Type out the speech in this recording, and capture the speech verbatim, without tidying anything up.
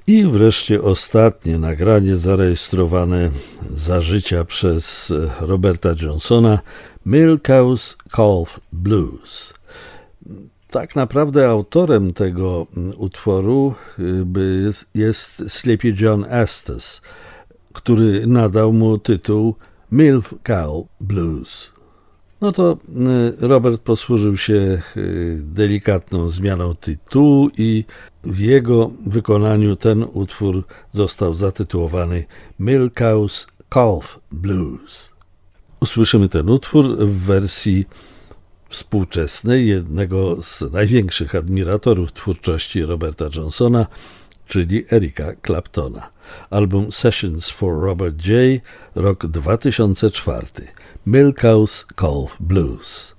I wreszcie ostatnie nagranie zarejestrowane za życia przez Roberta Johnsona, Milk Cow's Calf Blues. Tak naprawdę autorem tego utworu jest Sleepy John Estes, który nadał mu tytuł Milk Cow Blues. No to Robert posłużył się delikatną zmianą tytułu i w jego wykonaniu ten utwór został zatytułowany Milk Cow's Calf Blues. Usłyszymy ten utwór w wersji współczesnej jednego z największych admiratorów twórczości Roberta Johnsona, czyli Erika Claptona. Album Sessions for Robert J., rok dwa tysiące czwarty. Milk Cow's Calf Blues.